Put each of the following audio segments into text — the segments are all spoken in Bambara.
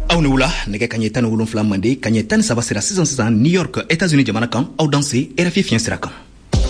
aw ni wula nɛgɛ kaɲɛ 17 mande kaɲɛ 13 sera sisan New York États-Unis jamana kan aw danse RFI fiɲɛ sira kan.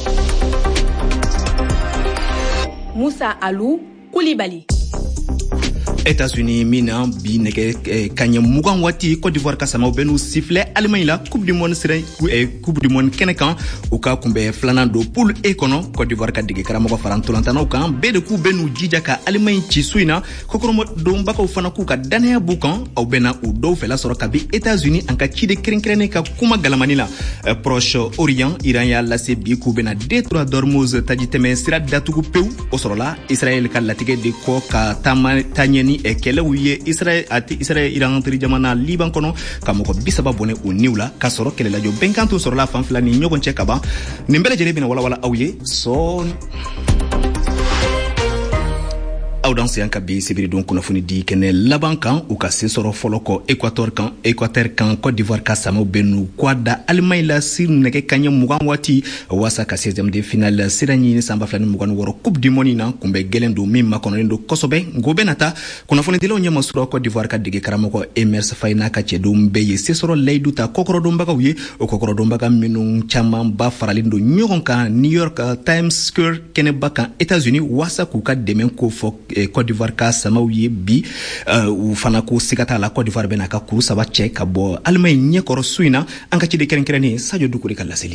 Musa Alou Koulibaly. États-Unis mina bi nɛgɛ kaɲɛ 20 waati Côte d'Ivoire ka samaw bɛnu sifflet Allemagne la Coupe du Monde kɛnɛ kan u ka kunbɛ filanan do poule E kɔnɔ Côte d'Ivoire ka dege karamɔgɔ faran tolantanaw kan bɛɛ de k'u bɛnu jija ka Allemagne ci su in na kokɔrɔmadonbagaw fana k'u ka danaya b'u kan aw bɛna u dɔw fɛla sɔrɔ kabi États-Unis an ka cide kɛrɛnkɛrɛnnen ka kuma galamani la Proche-Orient Iran y'a lase bi k'u bɛna Détroit d'Ormuz tajitɛmɛ sira datugu pewu o sɔrɔla Israël ka latigɛ de kɔ ka taɲɛni kɛlɛw ye Israël Iran teri jamana Liban kɔnɔ ka mɔgɔ 30 bɔnɛ o niw la ka sɔrɔ kɛlɛlajɔ bɛnkan tun sɔrɔla fan fila ni ɲɔgɔn cɛ ka ban nin bɛɛ lajɛlen bɛna walawala aw ye aw dan se an ka bi sebiridon kunnafoni di kɛnɛ laban kan u ka se sɔrɔ fɔlɔ kɔ Équateur kan Côte d'Ivoire ka samaw bɛnu kwada Allemagne la sir nɛgɛ kaɲɛ 20 waati wasa ka 16e de finale sira ɲini sanba 2026 Coupe du Monde na kunbɛ gɛlɛn do min makɔnɔlen do kosɛbɛ ngo bɛ nata kunnafoni dilaw ɲɛma sɔrɔ Côte d'Ivoire ka dege karamɔgɔ Emers Faye n'a ka cɛdenw bɛɛ ye se sɔrɔ layidu ta kɔkɔrɔdonbagaw ye o kɔkɔrɔdonbaga minnu caman ba faralen do ɲɔgɔn kan New York Times Square kɛnɛba kan États-Unis wasa k'u ka dɛmɛ ko fɔ Côte d'Ivoire ka samaw ye bi u fana ko sigata la Côte d'Ivoire bɛna ka kuru saba cɛ ka bɔ Allemagne ɲɛkɔrɔ su in na an ka cide kɛrɛnkɛrɛnnen Sadio Dukure ka laseli.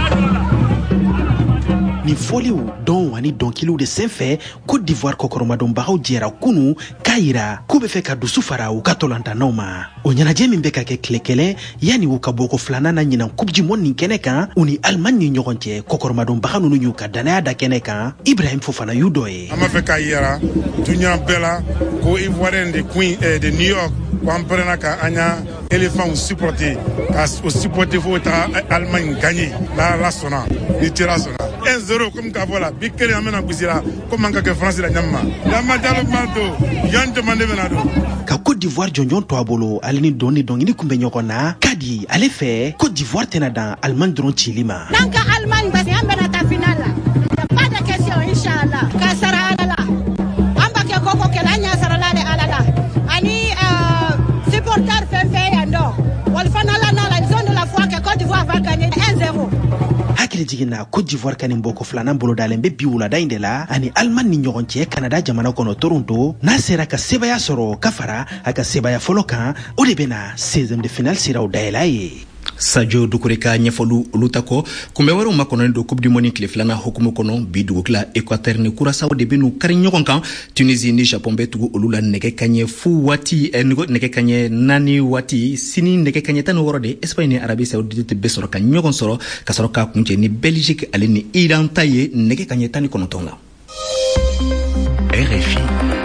Ni foliw dɔn ani dɔnkiliw de senfɛ Côte d'Ivoire kɔkɔrɔmadonbagaw jɛra kunu k'a yira k'u bɛ fɛ ka dusu fara u ka tolantanaw ma o ɲɛnajɛ min bɛ ka kɛ tile kelen yanni u ka bɔ ko filanan na ɲinan Coupe du Monde nin kɛnɛ kan u ni Allemagne ni ɲɔgɔn cɛ kɔkɔrɔmadonbaga ninnu y'u ka danaya da kɛnɛ kan Ibrahim Fofana y'u dɔ ye. An b'a fɛ k'a yira duɲa bɛɛ la ko Ivoirien de New York k'an pɛrɛnna ka an y'a éléphant supporter ka o supporter fo ta Allemagne gagner la sɔnna ni tira sɔnna 1-0 comme k'a fɔ la bi kelen an bɛna gosi la comme an ka kɛ France la ɲamma yamma jalo manto yan demande bɛna don ka Côte d'Ivoire jɔnjɔn to a bolo ale ni dɔn ni dɔnkili kun bɛ ɲɔgɔn na ka di ale fɛ Côte d'Ivoire tɛna dan Allemagne dɔrɔn cili ma n'an ka Allemagne basi an bɛna ta finale la pas de question inchallah ka sara ala la an b'a kɛ koko kɛlɛ an ɲa sara la de ala la ani supporter fɛn yan dɔ wali fana la nala ils ont de la foi que Côte d'Ivoire va gagner 1-0 hakili jiginna Côte d'Ivoire ka nin bɔ ko filanan bolo dalen bɛ bi wulada in de la ani Allemagne ni ɲɔgɔn cɛ Canada jamana kɔnɔ Toronto n'a sera ka sebaya sɔrɔ ka fara a ka sebaya fɔlɔ kan o de bɛna 16e de finale siraw dayɛlɛ ye. Sadio Dukure ka ɲɛfɔlu olu ta kɔ kunbɛ wɛrɛw ma kɔnɔlen do Coupe du Monde tile filanan hukumu kɔnɔ bi dugukila Équateur ni Curaçao de bɛnu kari ɲɔgɔn kan Tunisie ni Japon bɛ tugu olu la nɛgɛ kaɲɛ nɛgɛ kaɲɛ 4 waati sini nɛgɛ kaɲɛ 16 de Espagne ni Arabie Saoudite bɛ sɔrɔ ka ɲɔgɔn sɔrɔ ka sɔrɔ ka kuncɛ ni Belgique ale ni Iran ta ye nɛgɛ kaɲɛ 19 la. RFI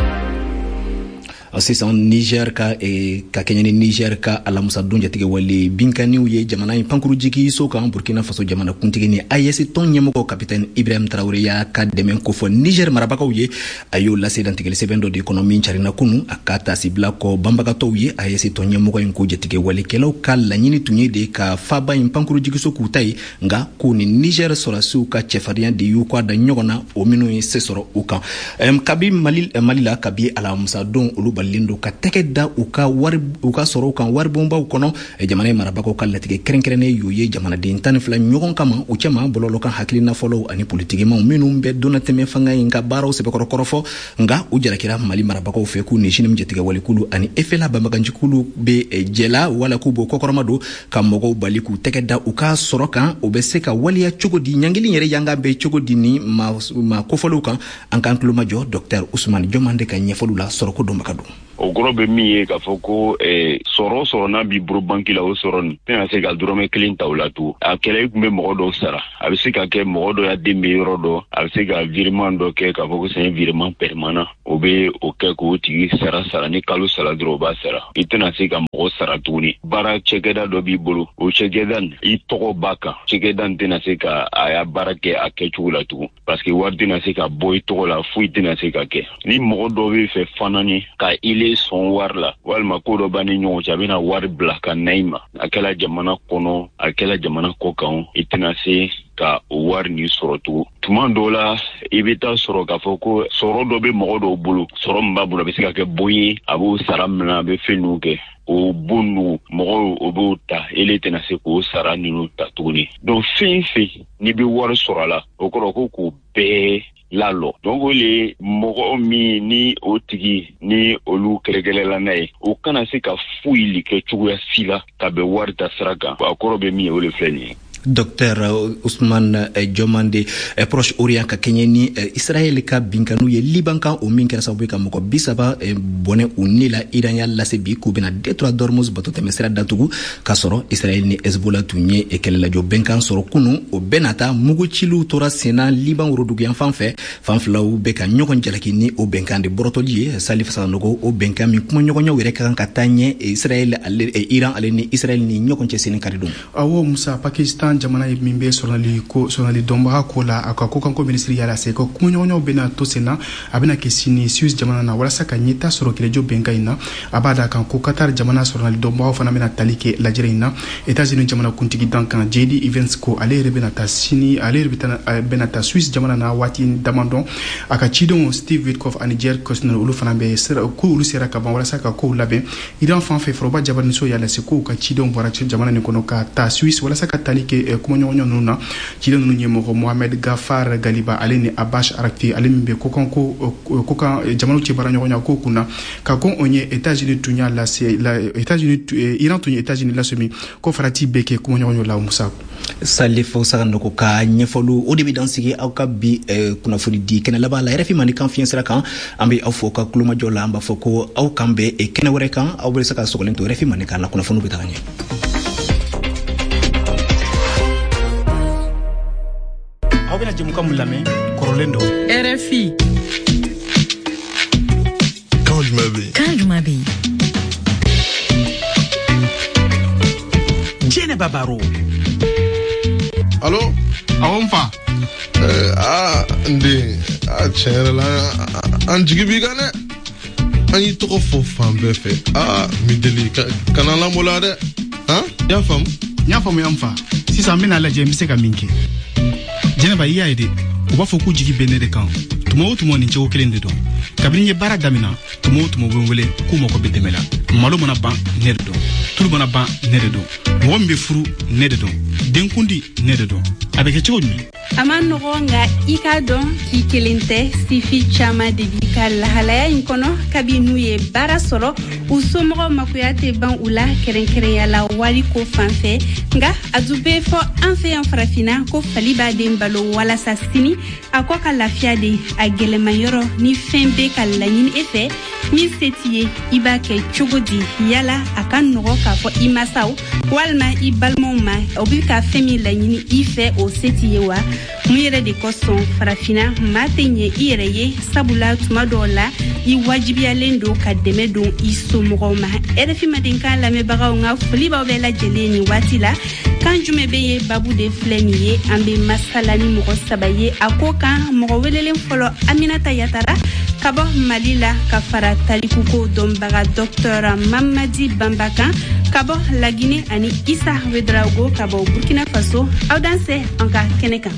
sisan Niger ka kɛɲɛ ni Niger ka alamusa don jatigɛ wale binkaniw ye jamana in pankuru jigi so kan Burkina Faso jamana kuntigi ni AES tɔn ɲɛmɔgɔ capitaine Ibrahim Traoré y'a ka dɛmɛ ko fɔ Niger marabagaw ye a y'o lase dantigɛli sɛbɛn dɔ de kɔnɔ min carina kunu a ka taasi bila kɔ banbagatɔw ye AES tɔn ɲɛmɔgɔ in ko jatigɛ walekɛlaw ka laɲini tun ye de ka faba in pankuru jigiso k'u ta ye nka ko ni Niger sɔrɔsiw ka cɛfarinya de y'u kɔ da ɲɔgɔn na o minnu ye se sɔrɔ u kan kabi Mali la kabi alamusa don olu lindo ka tɛgɛ da u ka sɔrɔ u kan waribonbaw kɔnɔ jamana in marabagaw ka latigɛ kɛrɛnkɛrɛnnen y'u ye jamanaden 12 ɲɔgɔn kama u cɛma bɔlɔlɔ kan hakilina fɔlɔw ani politikimaw minnu bɛ donna tɛmɛ fanga in ka baaraw sɛbɛkɔrɔ fɔ nka u jarakira Mali marabagaw fɛ k'u ni sini jatigɛ walikulu ani efela banbaganjikulu bɛ jɛla wala k'u bɔ kɔkɔrɔma don ka mɔgɔw bali k'u tɛgɛ da u ka sɔrɔ kan u bɛ se ka waliya cogo di ɲangili yɛrɛ yanga bɛ cogo di ni ma kofɔliw kan an kan tulomajɔ Dr Ousmane Diomande ka ɲɛfɔliw la sɔrɔko dɔnbaga don. O kɔrɔ bɛ min ye k'a fɔ ko sɔrɔ n'a b'i bolo banki la o sɔrɔ nin tɛna se ka dɔrɔmɛ 1 ta o la to a kɛlɛ tun bɛ mɔgɔ dɔw sara a bɛ se ka kɛ mɔgɔ dɔ ya den bɛ yɔrɔ dɔ a bɛ se ka virement dɔ kɛ k'a fɔ ko c'est un virement permanent o bɛ o kɛ k'o tigi sara ni kalo sara dɔrɔn o b'a sara i tɛna se ka mɔgɔ sara tuguni baara cɛkɛda dɔ b'i bolo o cɛkɛda nin i tɔgɔ b'a kan cɛkɛda nin tɛna se ka a y'a baara kɛ a kɛcogo la tugun parce que wari tɛna se ka bɔ i tɔgɔ la foyi tɛna se ka kɛ ni mɔgɔ dɔ bɛ fɛ fana ni ka ile sɔn wari la walima ko dɔ b'a ni ɲɔgɔn cɛ a bɛna wari bila ka na i ma a kɛla jamana kɔnɔ a kɛla jamana kɔ kan i tɛna se ka wari ni sɔrɔ tugun tuma dɔw la I bɛ taa sɔrɔ k'a fɔ ko sɔrɔ dɔ bɛ mɔgɔ dɔw bolo sɔrɔ min b'a bolo a bɛ se ka kɛ bon ye a b'o sara minɛ a bɛ fɛn ninnu kɛ o bon ninnu mɔgɔw o b'o ta ele tɛna se k'o sara ninnu ta tuguni donc fɛn fɛn n'i bɛ wari sɔrɔ a la o kɔrɔ ko k'o bɛɛ lalo donc le mɔgɔ min ni o tigi ni olu kɛrɛkɛrɛla n'a ye o kana se ka foyi kɛ cogoya si la ka bɛ wari ta sira kan a kɔrɔ bɛ min o le filɛ nin ye Dr Ousmane Diomande proche orient ka Kenya ni Israel ka binkanu ye Liban kan o min kɛra sababu ka mɔgɔ 30 bɔnɛ u ni la Iran ya lase bi ku bena Detroit Dormuz bato tɛmɛsira datugu ka sɔrɔ Israel ni Hezbollah tun ye kɛlɛlajɔ bɛnkan sɔrɔ kunu o bɛnata mugu cilu tora sena Liban woroduguyan fanfɛ fanfilaw bɛ ka ɲɔgɔn jalaki ni o bɛnkan de bɔrɔtɔli ye Salif Sanogo o bɛnkan min kuma ɲɔgɔnyaw yɛrɛ kan ka taa ɲɛ Israel Iran ale ni Israel ni ɲɔgɔn cɛ seni karidon awo Musa Pakistan jamana ye min bɛ sonali dɔnbaga ko la a ka ko kanko ministri yala se ko kuɲɔgɔnyaw bɛna to senna a bɛna kɛ sini Suisse jamana na walasa ka ɲɛta sɔrɔ kɛlɛjɔ bɛnkan in na a b'a da kan ko Qatar jamana sonali dɔnbagaw fana bɛna tali kɛ lajɛrɛ in na États-Unis jamana kuntigi dankan JD Evans ko ale yɛrɛ bɛna taa sini ale yɛrɛ bɛna taa Suisse jamana na waati damadɔ a ka cidenw Steve Witkoff ani Jared Kushner olu fana bɛ ko olu sera ka ban walasa ka kow labɛn Iran fan fɛ foroba jabaniso yala se ko ka cidenw bɔra jamana nin kɔnɔ ka taa Suisse walasa ka tali kɛ ɲɔgɔn nuna cilen ninnu ɲɛmɔgɔ Mohamed Gafar Galiba ale ni Abash Arakti ale min bɛ ko kan jamanaw cɛ bara ɲɔgɔnya ko kunna ka ko on ye États-Unis tun y'a lase Iran tun ye États-Unis lasemi ko farati bɛ kɛ kuma ɲɔgɔnyo la Musa Salifo Saganoko ka ɲɛfɔlu o de bɛ dan sigi aw ka bi kunnafoni di kɛnɛ laban la RFI mani kan fiɲɛ sira kan an bɛ aw fɔ ka kulomajɔ la an b'a fɔ ko aw kan bɛ kɛnɛ wɛrɛ kan aw bɛ se ka sɔgɔlen to RFI mani kan la kunnafoniw bɛ taga ɲɛ aw bɛna jɛmukan mun lamɛn kɔrɔlen dɔ RFI kan jumɛn bɛ yen Jɛnɛba Baro allo awɔ n fa n den tiɲɛ yɛrɛ la an jigi b'i kan dɛ an y'i tɔgɔ fɔ fan bɛɛ fɛ mi deli kana lamɔla dɛ y'a faamu n y'a faamuya n fa sisan n bɛna lajɛ n bɛ se ka min kɛ Jɛnɛba i y'a ye de u b'a fɔ k'u jigi bɛ ne de kan tuma o tuma nin cogo kelen de don kabini ye baara damina tuma o tuma bɛ n wele k'u mago bɛ dɛmɛ la malo mana ban ne de don tulu mana ban ne de don mɔgɔ min bɛ furu ne de don denkundi ne de don a bɛ kɛ cogo jumɛn a ma nɔgɔ nka i k'a dɔn k'i kelen tɛ sifi caman de b'i ka lahalaya in kɔnɔ kabi n'u ye baara sɔrɔ u somɔgɔw makoya tɛ ban u la kɛrɛnkɛrɛnya la wari ko fanfɛ nka a dun bɛ fɔ an fɛ yan farafinna ko fali b'a den balo walasa sini a kɔ ka lafiya de a gɛlɛman yɔrɔ ni fɛn bɛ ka laɲini e fɛ min se t'i ye i b'a kɛ cogo di yala a ka nɔgɔ k'a fɔ i masaw walima i balimaw ma o bɛ ka fɛn min laɲini i fɛ o se t'i ye wa mun yɛrɛ de kosɔn farafinna maa tɛ ɲɛ i yɛrɛ ye sabula tuma dɔw la i wajibiyalen don ka dɛmɛ don i somɔgɔw ma RFI Madenkan lamɛnbagaw nka foli b'aw bɛɛ lajɛlen nin waati la kan jumɛn bɛ ye babu de filɛ nin ye an bɛ masala ni mɔgɔ 3 ye a ko kan mɔgɔ welelen fɔlɔ Aminata Yatara ka bɔ Mali la ka fara talikuko dɔnbaga Dr Mamadi Bamba kan ka bɔ Lagine ani Isa Wedraogo ka bɔ Burkina Faso aw dan se an ka kɛnɛ kan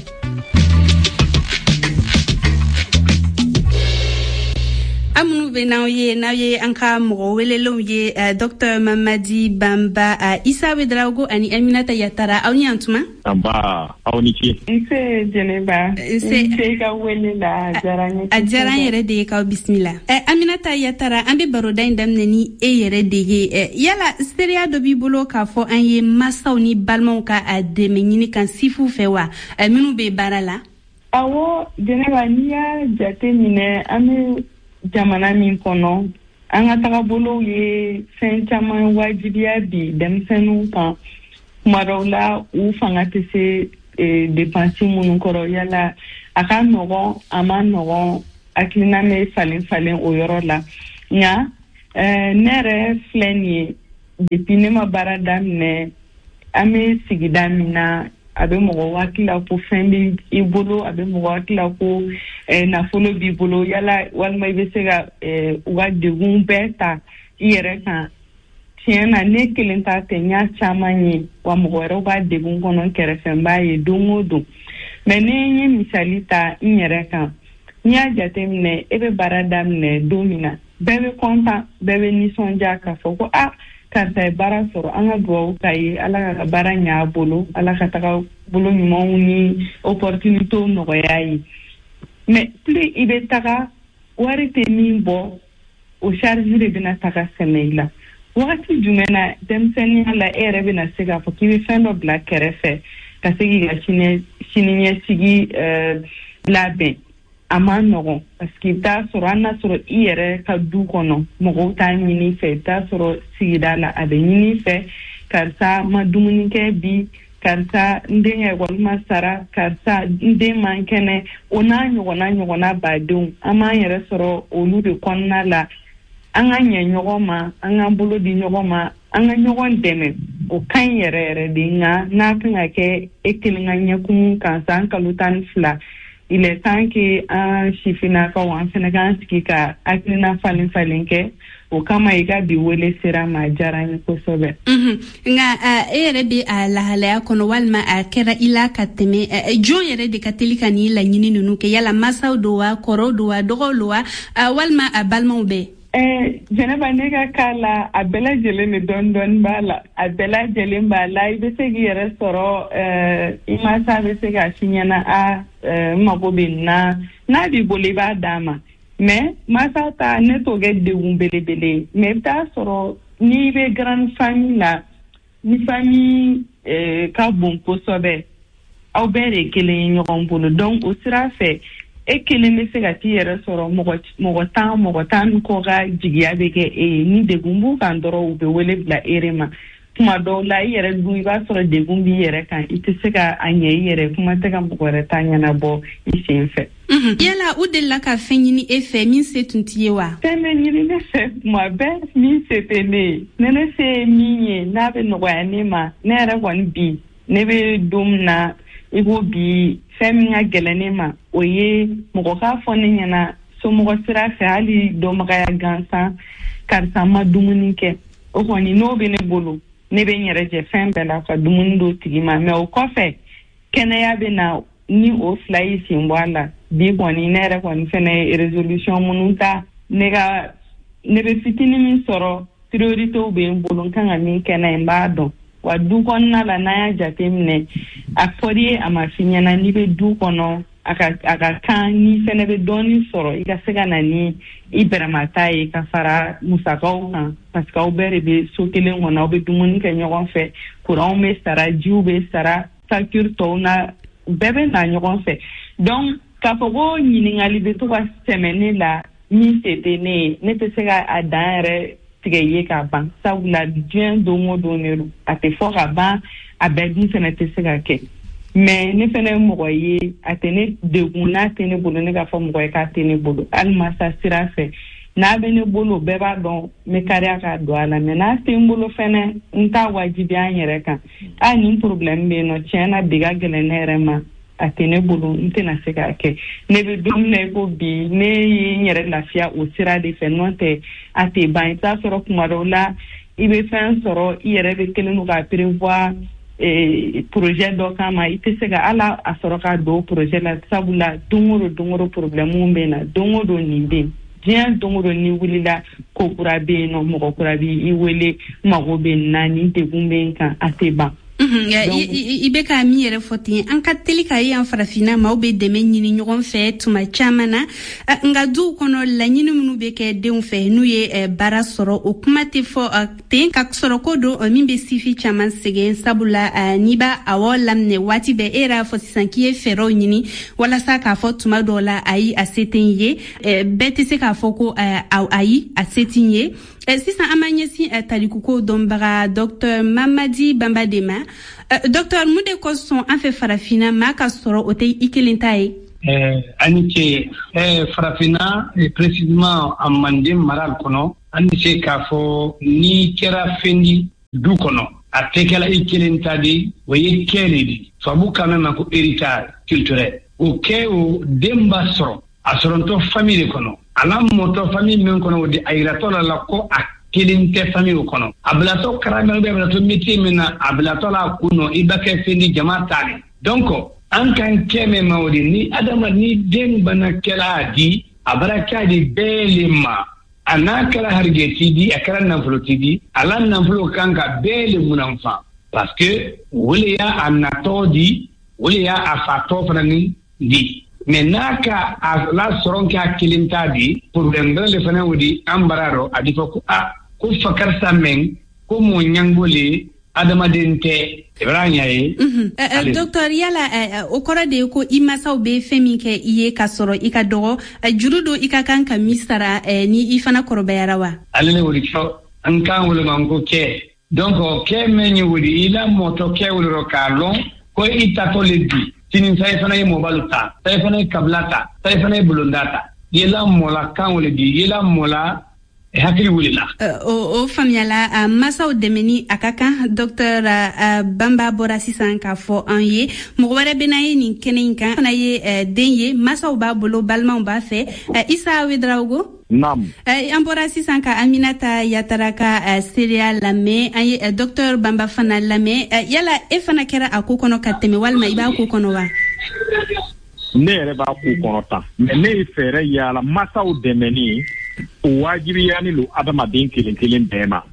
amunu bɛ n'aw ye an ka mɔgɔ welelenw ye Dr Mamadi Bamba Isa Wedraogo ani Aminata Yatara aw ni antuma aba aw ni ce nse Jɛnɛba nse ka wele la a diyara n yɛrɛ de ye k'aw bisimila Aminata Yatara an bɛ baroda in daminɛ ni e yɛrɛ de ye yala seereya dɔ b'i bolo k'a fɔ an ye masaw ni balimaw ka a dɛmɛ ɲini kan sifu fɛ wa minnu bɛ baara la awɔ Jɛnɛba n'i y'a jate minɛ an bɛ jamana min kɔnɔ an ka tagabolow ye fɛn caman wajibiya bi denmisɛnninw kan kuma dɔw la u fanga tɛ se dépenses minnu kɔrɔ yala a ka nɔgɔn a ma nɔgɔn hakilina bɛ falen o yɔrɔ la nka ne yɛrɛ filɛ nin ye depuis ne ma baara daminɛ an bɛ sigida min na a bɛ mɔgɔ hakili la ko fɛn bɛ i bolo a bɛ mɔgɔ hakili la ko nafolo b'i bolo yala walima i bɛ se ka u ka degun bɛɛ ta i yɛrɛ kan tiɲɛna ne kelen ta tɛ n y'a caman ye wa mɔgɔ wɛrɛw b'a degun kɔnɔ kɛrɛfɛ n b'a ye don o don mais ni n ye misali ta n yɛrɛ kan n y'a jateminɛ e bɛ baara daminɛ don min na bɛɛ bɛ content bɛɛ bɛ nisɔndiya k'a fɔ ko karisa ye baara sɔrɔ an ka dugawu k'a ye ala ka baara ɲɛ a bolo ala ka taga bolo ɲumanw ni opportunités nɔgɔya ye mais plus i bɛ taga wari tɛ min bɔ o charge de bɛna taga sɛmɛ i la wagati jumɛn na denmisɛnninya la e yɛrɛ bɛna se k'a fɔ k'i bɛ fɛn dɔ bila kɛrɛfɛ ka se k'i ka siniɲɛsigi labɛn a ma nɔgɔn parce que i bɛ taa sɔrɔ hali n'a sɔrɔ i yɛrɛ ka du kɔnɔ mɔgɔw t'a ɲini i fɛ i bɛ taa sɔrɔ sigida la a bɛ ɲini i fɛ karisa ma dumuni kɛ bi karisa n den ka ekɔli ma sara karisa n den man kɛnɛ o n'a ɲɔgɔnna badenw an b'an yɛrɛ sɔrɔ olu de kɔnɔna la an ka ɲɛ ɲɔgɔn ma an k'an bolo di ɲɔgɔn ma an ka ɲɔgɔn dɛmɛ o ka ɲi yɛrɛ de nka n'a kan ka kɛ e kelen ka ɲɛkumu kan san kalo 12 il est temps que an sifinnakaw an fana k'an sigi ka hakilina falen kɛ o kama i ka bi wele sera ma diyara n ye kosɛbɛ. Nka e yɛrɛ bɛ a lahalaya kɔnɔ walima a kɛra i la ka tɛmɛ jɔn yɛrɛ de ka teli ka n'i laɲini ninnu kɛ yala masaw don wa kɔrɔw don wa dɔgɔw don wa walima a balimaw bɛɛ. Jɛnɛba ne ka k'a la a bɛɛ lajɛlen de dɔɔni b'a la a bɛɛ lajɛlen b'a la i bɛ se k'i yɛrɛ sɔrɔ i masa bɛ se k'a f'i ɲɛna mago bɛ nin na n'a b'i bolo i b'a d'a ma mais masa ta ne t'o kɛ degun belebele mais i bɛ taa sɔrɔ n'i bɛ grande famille la ni famille ka bon kosɛbɛ aw bɛɛ de kelen ye ɲɔgɔn bolo donc o sira fɛ e kelen bɛ se ka t'i yɛrɛ sɔrɔ mɔgɔ tan kɔ ka jigiya bɛ kɛ e ye ni degun b'u kan dɔrɔn u bɛ wele bila e ma kuma dɔw la i yɛrɛ dun i b'a sɔrɔ degun b'i yɛrɛ kan i tɛ se ka a ɲɛ i yɛrɛ kuma tɛ ka mɔgɔ wɛrɛ ta ɲɛnabɔ i sen fɛ. Yala u delila ka fɛn ɲini e fɛ min se tun t'i ye wa? Fɛn bɛ ɲini ne fɛ kuma bɛɛ min se tɛ ne ye ni ne se ye min ye n'a bɛ nɔgɔya ne ma ne yɛrɛ kɔni bi ne bɛ don min na i ko bi fɛn min ka gɛlɛn ne ma o ye mɔgɔ k'a fɔ ne ɲɛna somɔgɔ sira fɛ hali dɔnbagaya gansan karisa ma dumuni kɛ o kɔni n'o bɛ ne bolo ne bɛ n yɛrɛ jɛ fɛn bɛɛ la ka dumuni do tigi ma mais o kɔfɛ kɛnɛya bɛ na ni o fila y'i sen bɔ a la bi kɔni ne yɛrɛ kɔni fɛnɛ ye résolution minnu ta ne bɛ fitinin min sɔrɔ prioritéw bɛ n bolo n kan ka min kɛ n'a ye n b'a dɔn wa du kɔnɔna la n'a y'a jateminɛ a fɔr'i ye a ma f'i ɲɛna n'i bɛ du kɔnɔ a ka kan ni fɛnɛ bɛ dɔɔnin sɔrɔ i ka se ka na ni i bɛrɛmata ye ka fara musakaw kan parce que aw bɛɛ de bɛ so kelen kɔnɔ aw bɛ dumuni kɛ ɲɔgɔn fɛ courant bɛ sara jiw bɛ sara facture tɔw na bɛɛ bɛ na ɲɔgɔn fɛ donc k'a fɔ ko ɲininkali bɛ to ka tɛmɛ ne la min se tɛ ne ye ne tɛ se ka a dan yɛrɛ tigɛ ye ka ban sabula diɲɛ don o don de don a tɛ fɔ ka ban a bɛɛ dun fɛnɛ tɛ se ka kɛ mais ne fɛnɛ ye mɔgɔ ye a tɛ ne degun n'a tɛ ne bolo ne k'a fɔ mɔgɔ ye k'a tɛ ne bolo hali masa sira fɛ n'a bɛ ne bolo bɛɛ b'a dɔn n bɛ kariya ka don a la mais n'a tɛ n bolo fɛnɛ n t'a wajibiya n yɛrɛ kan nin problème bɛ yen nɔ tiɲɛ na bi ka gɛlɛn ne yɛrɛ ma a tɛ ne bolo n tɛna se k'a kɛ ne bɛ don min na i ko bi ne ye n yɛrɛ lafiya o sira de fɛ n'o tɛ a tɛ ban i t'a sɔrɔ kuma dɔw la i bɛ fɛn sɔrɔ i yɛrɛ bɛ kelen don ka prévoir projet dɔ kama i tɛ se ka ala a sɔrɔ ka don projet la sabula don o don problème bɛ na don o don nin bɛ yen diɲɛ don o don ni wulila ko kura bɛ yen nɔ mɔgɔ kura b'i wele mago bɛ nin na nin degun bɛ n kan a tɛ ban. I bɛ ka min yɛrɛ fɔ ten an ka teli ka ye an farafinna maaw bɛ dɛmɛ ɲini ɲɔgɔn fɛ tuma caman na nka duw kɔnɔ laɲini minnu bɛ kɛ denw fɛ n'u ye baara sɔrɔ o kuma tɛ fɔ ten ka sɔrɔ ko don min bɛ sifi caman sɛgɛn sabula n'i b'a awɔ laminɛ waati bɛɛ e yɛrɛ y'a fɔ sisan k'i ye fɛɛrɛw ɲini walasa k'a fɔ tuma dɔw la ayi a se tɛ n ye bɛɛ tɛ se k'a fɔ ko ayi a se tɛ n ye sisan an b'a ɲɛsin talikuko dɔnbaga Dr Mamadi Bambade ma Docteur mun de kosɔn an fɛ farafinna maa ka sɔrɔ o tɛ i kelen ta ye. Ani ce farafinna précisément a Manden mara kɔnɔ an bɛ se k'a fɔ ni kɛra fɛn di du kɔnɔ a tɛ kɛla i kelen ta de o ye kɛ de di tubabu kan mɛn ma ko héritage culturel o kɛ o den b'a sɔrɔ a sɔrɔtɔ famille de kɔnɔ a n'a mɔtɔ famille min kɔnɔ o de a yiratɔ la ko a kilinte famille kono ablato karama be ablato métier mena ablato la kuno ibake fendi jama tali donc an kan keme mawdi ni adama ni den bana kala di abaraka di belima anakala hargeti di akara nanflo tidi ala nanflo kanka bele munanfa parce que wuliya anato di wuliya afato fanani di menaka la soronka kilinta di problème le fana wudi ambararo adifo ko ko fakar samen ko mo nyangole adama dente ibranya ye docteur yala o kora de ko imasa be femi ke iye kasoro ikadogo jurudo ikakanka misara ni ifana korbayara wa alele wudi ko an kan wala mango ke donc ke meni wudi ila moto ke wudi ro kalon ko itato ledi tinin sai fana ye mobaluta sai fana ye kablata sai fana ye bulundata yela mola kan wudi yela mola hakili wulila o famiyala masaw demeni akaka docteur Bamba Bora sisan ka fo an ye mɔgɔ wɛrɛ bena ye nin kɛnɛ kan fana ye den ye masaw b'a bolo balimaw b'a fɛ Isa Wedraogo Nam. An bɔra sisan ka Aminata Yatara ka sereya lamɛn an ye docteur Bamba fana lamɛn yala e fana kɛra a ko kɔnɔ ka tɛmɛ walima i b'a ko kɔnɔ wa ne yɛrɛ b'a ko kɔnɔ tan mais ne ye fɛɛrɛ yala masaw dɛmɛni o wajibiyani lo adamaden kelen kelen bɛɛ ma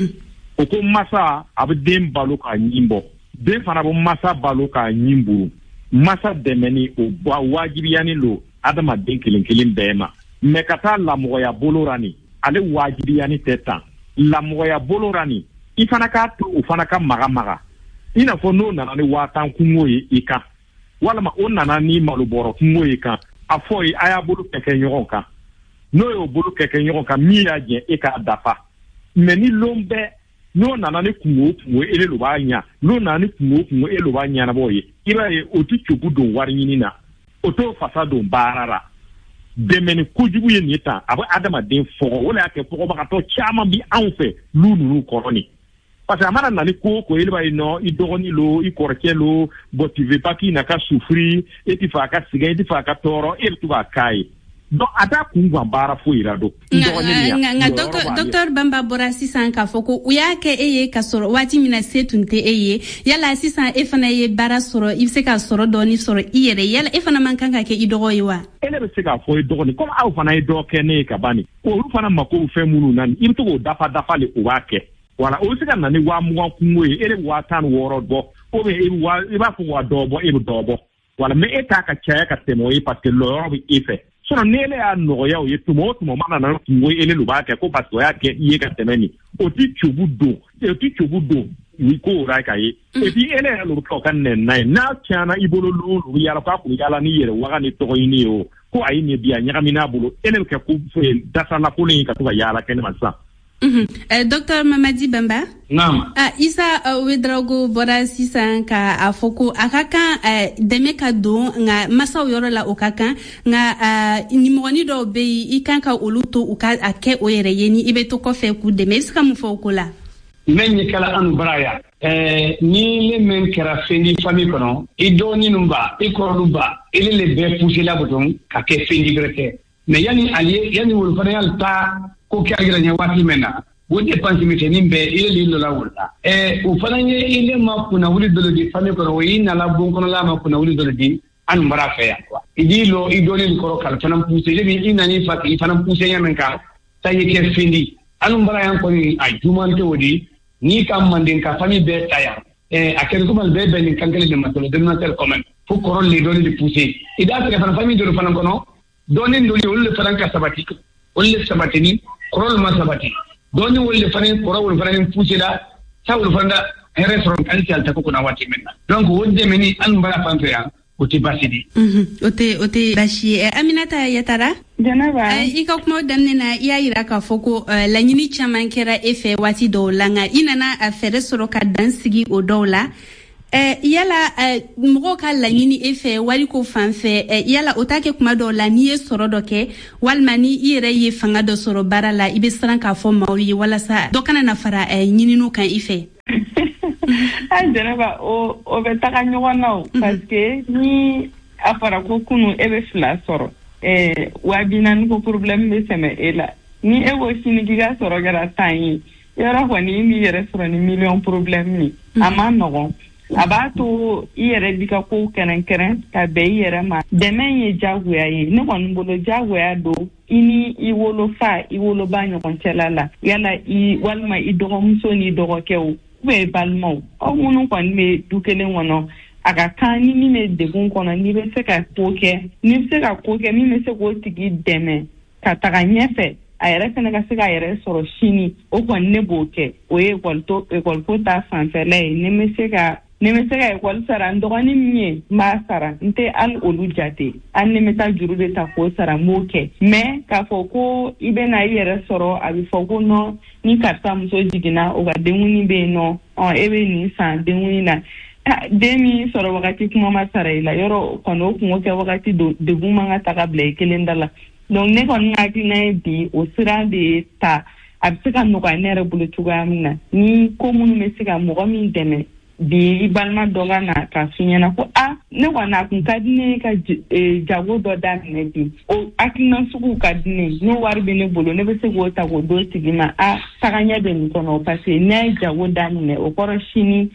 o ko masa a bɛ den balo k'a ɲin bɔ den fana bɛ masa balo k'a ɲin buru masa dɛmɛni o wajibiyani lo adamaden kelen kelen bɛɛ ma mais ka taa lamɔgɔya bolo ra nin ale wajibiyani tɛ tan lamɔgɔya bolo ra nin i fana k'a to o fana ka maga maga i n'a fɔ n'o nana ni 5000 kungo ye i kan walima o nana ni malobɔrɔ kungo ye kan a fɔ ye a y'a bolo kɛ ɲɔgɔn kan n'o y'o bolo kɛ ɲɔgɔn kan min y'a jɛ e k'a dafa mais ni lon bɛɛ n'o nana ni kungo ele lo b'a ɲa n'o nana ni kungo ele lo b'a ɲanabɔ ye i b'a ye o ti cogo don wari ɲini na o t'o fasa don baara la dɛmɛni kojugu ye nin tan a bɛ adamaden fɔgɔ o de y'a kɛ fɔgɔbagatɔ caman bi anw fɛ lu ninnu kɔrɔ nin parce que a mana na ni ko ko ele b'a ye non i dɔgɔnin lo i kɔrɔkɛ lo bon tu veux pas qu'il n'a ka souffrir e ti fɛ a ka sɛgɛn e ti fɛ a ka tɔɔrɔ e bɛ to k'a k'a ye donc ada kungan baara foyi ra do nga docteur Bamba Bora sisan ka fɔ ko u y'a kɛ e ye ka sɔrɔ waati min na se tun tɛ e ye yala sisan e fana ye baara sɔrɔ i bɛ se ka sɔrɔ dɔɔni sɔrɔ i yɛrɛ yala e fana man kan ka kɛ i dɔgɔ ye wa e ne bɛ se k'a fɔ i dɔgɔni comme aw fana ye dɔ kɛ ne ye ka ban olu fana mako bɛ fɛn minnu na i bɛ to k'o dafa le o b'a kɛ wala o bɛ se ka na ni 20,000 kungo ye e de bɛ 16,000 bɔ ou bien i b'a fɔ wa dɔ bɔ e bɛ dɔ bɔ wala mais e t'a ka caya ka tɛmɛ o ye parce que lɔyɔrɔ bɛ e fɛ sɔrɔ ni ele y'a nɔgɔya o ye tuma o tuma mana na kungo ele lo b'a kɛ ko parce que o y'a kɛ i ye ka tɛmɛ nin o ti cogo don wi ko o ra ka ye et puis ele yɛrɛ lo bɛ ka nɛn n'a ye n'a tiɲɛna i bolo lu yala k'a kun yala ni yɛrɛ waga ni tɔgɔ ɲini ye o ko a ye nin bi a ɲagami n'a bolo ele bɛ kɛ ko dasalakolo in ka to ka yaala kɛnɛma sisan docteur Mamadi Bamba Naam. Isa Wedraogo Bora sisan ka a fɔ ko a ka kan dɛmɛ ka don nga masaw yɔrɔ la o ka kan nga nimɔgɔni dɔw bɛ yen i kan ka olu to u ka a kɛ o yɛrɛ ye ni i bɛ to kɔfɛ k'u dɛmɛ i bɛ se ka mun fɔ o ko la men ye kala anu baraya ni le men kɛra fendi famille kɔnɔ i dɔgɔnin ba i kɔrɔlu ba ile le bɛɛ poussé la button ka kɛ fendi berete mais yani wol fana yal ta ko kɛ agira nya waati mena wo dépense mi te nimbe ile li lo la wala o fana ye ile ma kuna wuli dolo di famille ko o yina la bon kono la ma kuna wuli dolo di an mara fe ya quoi idi lo i doni ko kala fana poussé je bi ina ni fa i fana poussé ya men ka tayi ke fendi an mara yan ko ni a jumante wodi ni kam manden ka famille be taya akere ko mal be ni kankele de matolo de natel comment fu korol li doni di poussé ida ka fana famille do fana kono doni ndoli wol fana ka sabati wol sabati ni korol ma sabati doni wol fana korol fana poussé da sa wol fana restaurant kan ci alta ko na wati menna donc wonde meni an bara fanto ya oti basidi ote bashi Aminata Yatara Janaba i ka kuma damne na iya yira ka fɔ ko laɲini caman kɛra e fɛ waati dɔw la nka i nana fɛɛrɛ sɔrɔ ka dan sigi o dɔw la yala mɔgɔw ka laɲini e fɛ wari ko fan fɛ yala o t'a kɛ kuma dɔw la n'i ye sɔrɔ dɔ kɛ walima ni i yɛrɛ ye fanga dɔ sɔrɔ baara la i bɛ siran k'a fɔ maaw ye walasa dɔ kana na fara ɲininiw kan i fɛ Janaba o bɛ taga ɲɔgɔn na o parce que ni a fara ko kunu e bɛ 2 sɔrɔ 4000 ko problème bɛ sɛmɛ e la ni e wo sinigiga soro gara tanyi yara ko ni mi yere soro ni million problem ni ama no abato yere dika ko kenen ka be yere ma demen ye jaguya ye ne kon bolo jaguya do ini iwolo banyo kon celala yala I walma I dogo muso ni dogo kew be balmo o munu kon me dukele wono aga kani ni me degun kono ni be se ka koke ni se ka koke ni me se ko tigi deme ka taga nyefe ayere fene ka se ka yere soro shini o kon ne boke o e ekol ko ta sanfele ni me se ka ekol sara ndogani mie ma sara nte al olujate an ne meta jurude ta ko sara moke me ka foko ibe na yere soro abi foko no ni karta muso jigina o ga demuni be no ebe ni san demuni na demi soro wakati kuma masara ila yoro kono kungo ke wakati de gumanga taka ble kelendala donc ne kon ngati na di o sira de ta absika no ka nere bulu tugamina ni komunu mesika mo mi deme bi balma doga na ka finyana ko ne wana kun kadine ka jago do dan ne bi o akina suku kadine no warbe ne bulu ne be se go ta go do tigima taganya be ni kono parce ne jago dan ne o koroshini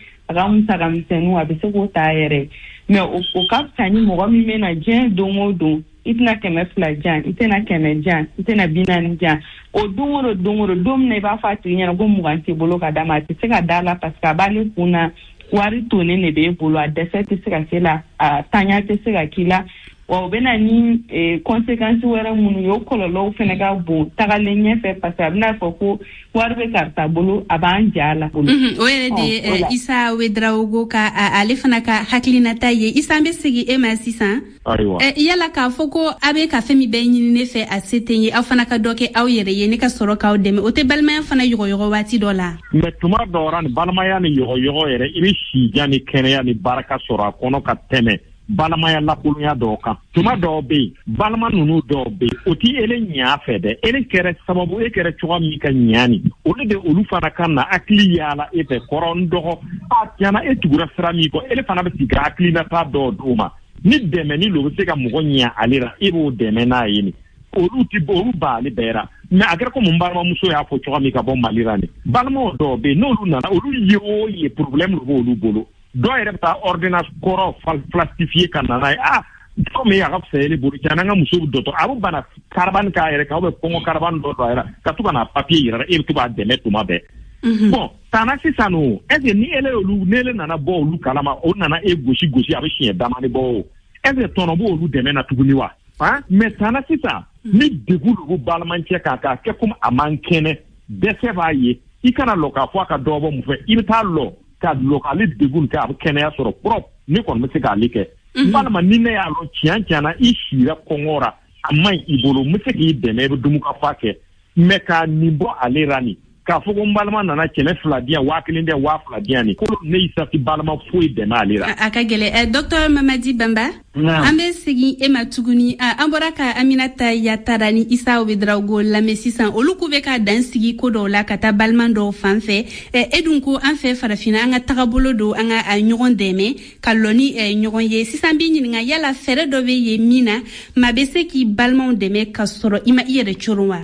ramsenu abise ko tayere mais o kaptani mo mi mena jen dongodo itna keme flajan itena keme jan itena binan jan o dongoro dom ne ba fati nyana go muganti bolo ka dama ti se ka dala parce que bani kuna wari tone ne be bolo a desete se ka kila tanya te se ka kila o bena ni conséquences wera munu yo kololo fene ga bo tagale nyefe parce que abna foko warbe karta bolo abanjala bolo o yere de Isa Wedraogo ka ale fana ka haklina taye Isa mbesigi ema sisan yala ka foko abe ka femi be nyini ne fe asetenye afana ka doke aw yere ye ne ka soro ka odeme o te balma fana yogo wati dola mais tuma doran balma ya ni yogo yere ibi shi jani kenya ni baraka soro kono ka teme balama ya lakulunya doka tuma dobe balama nunu dobe oti ele nya fede ele kere sababu kere chwa mi ka nyani ole de olu fana kana akli yala ete korondo atiana etugura srami ko ele fana be siga akli na ta do duma ni deme ni lo se ka mugonya alira ibo deme na yini olu ti boru ba le bera na agara ko mumbarma muso ya fo chwa mi ka bo malira ni balama dobe no lu na olu yo ye problem lo olu bolo do ere ta ordonnance koro plastifié kanana comme ya gap sele buru kananga muso doto abu bana carbon ka ere ka be pongo carbon do era ka tu kana papier ira e tu ba deme tu mabe bon tanasi sanu eze ni ele olu nele nana bo olu kalama o nana e goshi abi chien damani bo eze tono bo olu deme na tuguniwa mais tanasi sa ni degulu bu balmanche ka ke kuma amankene dese ba ye ikana loka fo ka dobo mu fe ibta lo ka lokali degun ka kenya soro prop ni kon musika like balma ni ne ya lo chianchana ishira kongora amai ibolo musiki deme dumu ka fake meka nimbo alerani ka fugo balma nana chele fladia wakilinde wa fladia ni ko ne isati balma foi deme alera akagele Dr Mamadi Bamba ambe sigi ema tuguni amboraka Aminata Yatarani Isa Wedraogo la mesisan olukuve ka dansigi ko do la kata balmando fanfe edunko anfe farafina anga tagabolo do anga nyogon deme kaloni nyogon ye sisambi nyinga yala fere do be ye mina mabese ki balmon deme kasoro ima iyere chorwa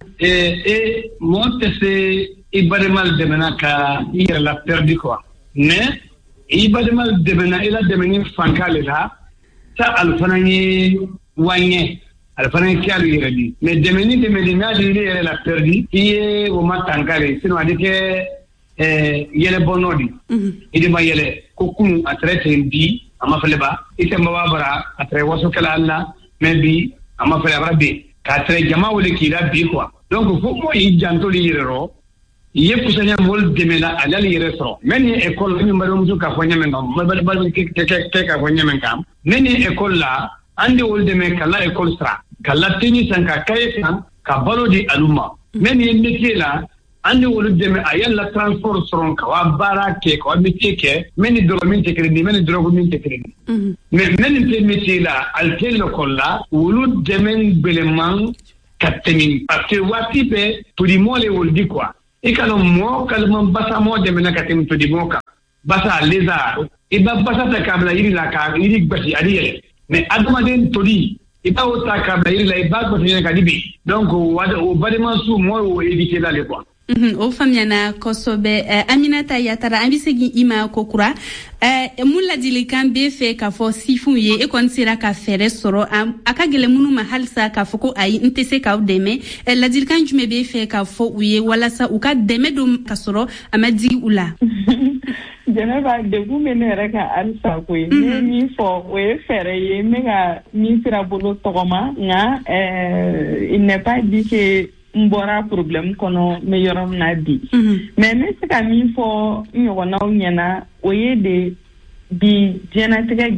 montese ibademal demena ka iyere la perdi quoi ne ibademal demena ila demeni fankale la ta alfanani wanye alfanani kialu yiredi mais demeni na yere la perdi iye o matankale sino adike yele bonodi idi ma yele ko kunu atrete ndi ama feleba itemba wabara atre waso kala alla mais bi ama feleba be ka tre jama wole kila bi quoi donc faut mo ijanto li yero ye kusanya mol demena alal yereso meni école ni mbaro musu ka fonya men ngam bal ke ka fonya men kam meni école la ande wol deme kala école stra kala tini sanka kaysan ka balodi aluma meni métier la ande wol deme ayal la transport soron ka wa barake ko métier ke meni do min te crédit meni drogo min te crédit mais meni te métier la al tel école la wol deme beleman kateni parce que wati pe pour di mole wol di quoi ikano mo kalman basa mo de mena katim to di moka basa leza iba basa ta kabla iri la ka iri basi adiyele mais adama den to di iba o ta ka ba ila iba ko tene ka dibi donc o balima su mo o éviter là les quoi o famiana kosobe Aminata Yatara ambisegi ima kokura mulla dilikan be fe ka fo sifun ye e kon sira ka fere soro aka gele munu ma halsa ka foko ayi ntese ka deme la dilikan jume be fe ka fo uye wala sa uka deme dum ka soro amadi ula Geneva de vous menere ka alsa ko ni fo we fere ye mega ni sira bolo togoma nga il n'est pas dit que mbora problème kono me yorom na bi mais me se ka mi fo nyogo na nyana oye de bi genetika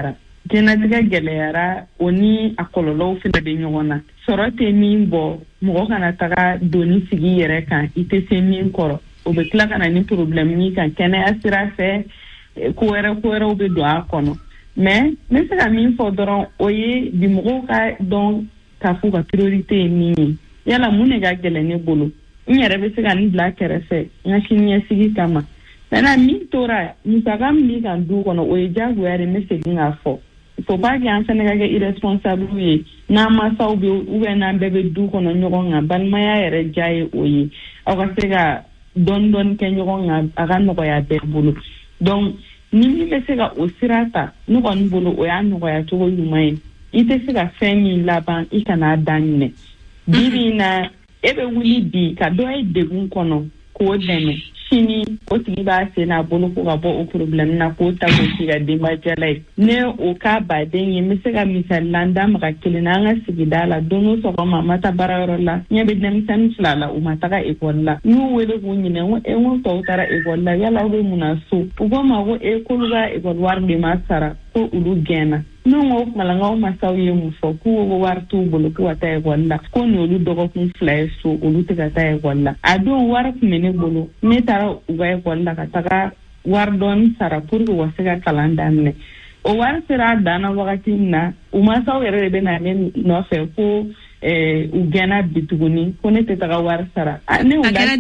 gelera oni akololo fi de nyogo na sorote mi bo mo kana taga doni sigi yere kan ite se mi koro o be kla kana ni problème ni kan kene asira fe ko era o be do akono mais me se ka mi fo doron oye di mo ka don ka fu ka priorité ni yala mune ga gele ne bolo nyere be se ga ni black refe na kinya sigi kama na mi tora ni sagam ni kan du kono o jagu yare me se nga fo ba ga ansa ne ga irresponsible ye na ma sa obi u be na bebe du kono nyogo nga ban ma ya yare jaye oyi o ga se ga don ke nyogo nga aga no ya be bolo donc ni mi be se ga o sirata no kon bolo o ya no ya to yumai ite se ga femi laban ikana danne bibi na ebe wuli bi ka do ay degun kono ko deme sini o tigi ba se na bolo ko ga bo o problem na ko ta ko tiga de ma jalai ne o ka ba de yi mi se ga misal landa ma ka kelina nga sigidala dono so ko mama ta barayorola nyebe dem san flala o mata ga ekolla nu wele ko nyine o e won to tara ekolla yala o muna so o go ma go e ko ga ekol war de ma sara ko ulu gena no malanga o masawiye mu fo ko wartu bolo ko wata e golla ko no lu dogo kun fly so olu te kata e golla ado war mene bolo me tara uga e golla ka taga war don sara pour ko wasega kalanda ne o war sira dana wakati na o masawere be na ne no fe ko ugena bituguni ko ne te taga war sara ne o da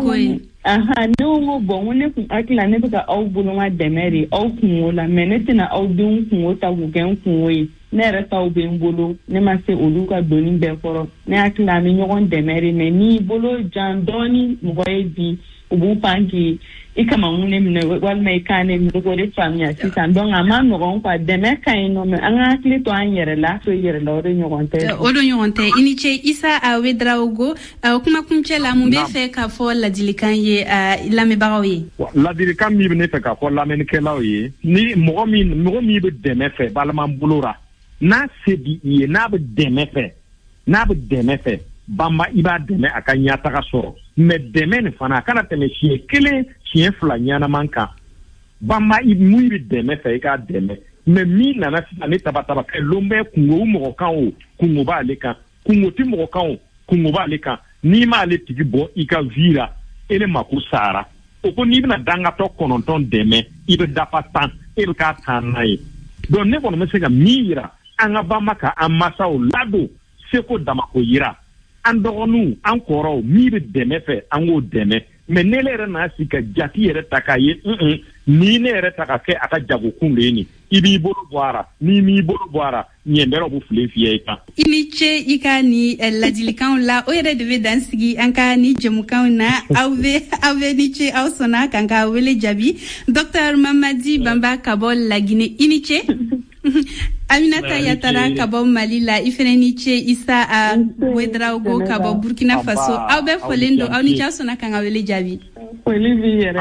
ne o bon ne ku akila ne ka au bolo ma demeri au kunwola menetina au dun kunwota gugen kunwoyi ne reta au be bolo ne ma se olu ka doni be koro ne akila mi nyogon demeri me ni bolo jandoni moye bi ubu pangi ikama ngune mine wal mai kane mi go de famia sisan donc ama no gon kwa deme kai no me anga kli to anyere la so yere la o do nyonte iniche isa a wedraogo kuma kunche la mumbe fe ka fo la dilikan ye la me barawi la dilikan mi ne fe ka fo la men ke la ye ni mo mi be deme fe balma bulura na se di ye na be deme fe bamba iba deme akanya taka soro me deme ne fana kana teme chie kele chie fla nyana manka bamba imuiri deme fe ka deme me mi na na sita ne tabata ke lombe kungo mo kan o kungo ba leka kungo ti mo kan o kungo ba leka ni ma le tigi bo ika vira ele makusara o ko ni na danga to kononton deme ibe dafa tan ele ka tanai don ne kono mesega mira anga bamba ka amasa o lado seko damako yira andogonu ankoro mi be deme fe ango deme me nelere na sika jati yere takaye ni ne yere takake aka jago kunle ni ibi bolo boara ni mi bolo boara nyembero bu flefiye ka iniche ikani ladilikan la o yere de dansigi anka ni jemukan na ave niche ausona kanga wele jabi Dr Mamadi Bamba Kabol la Guinée iniche Aminata Yatara kabo Malila ifeneniche isa a wedraogo kabo Burkina Faso au be folendo au ni chaso na kanga wele jabi Olivier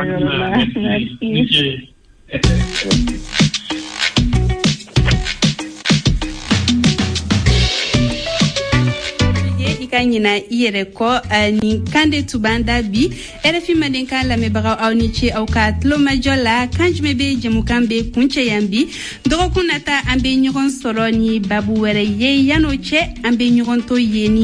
kanyina iyere ko ni kande tubanda bi RFI madenka la mebaga au ni che au ka tlo majola kanjme be jemukambe kunche yambi dogo kunata ambe nyogon solo ni babu were ye yano che ambe nyogon to yeni